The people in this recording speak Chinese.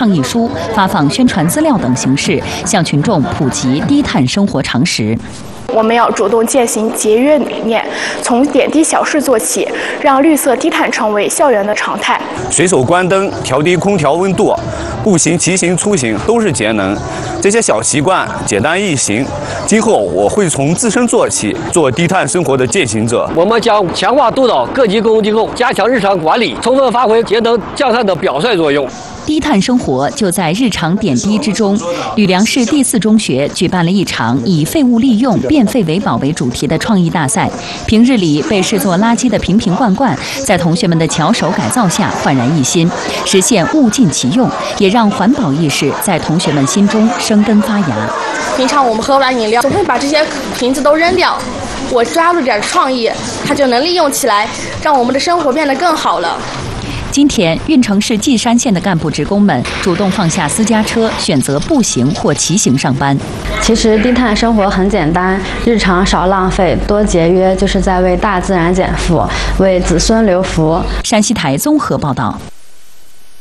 倡议书、发放宣传资料等形式，向群众普及低碳生活常识。 我们要主动践行节约理念，从点滴小事做起，让绿色低碳成为校园的常态。 随手关灯、调低空调温度、步行、骑行、出行都是节能。这些小习惯简单易行，今后我会从自身做起，做低碳生活的践行者。 我们将强化督导各级公共机构，加强日常管理，充分发挥节能降碳的表率作用。 低碳生活就在日常点滴之中。吕梁市第4中学举办了一场以废物利用、变废为宝为主题的创意大赛。平日里被视作垃圾的瓶瓶罐罐，在同学们的巧手改造下焕然一新，实现物尽其用，也让环保意识在同学们心中生根发芽。 平常我们喝完饮料总会把这些瓶子都扔掉，我抓住点创意，它就能利用起来，让我们的生活变得更好了。 今天，运城市稷山县的干部职工们主动放下私家车，选择步行或骑行上班。 其实低碳生活很简单，日常少浪费、多节约，就是在为大自然减负，为子孙留福。 山西台综合报道。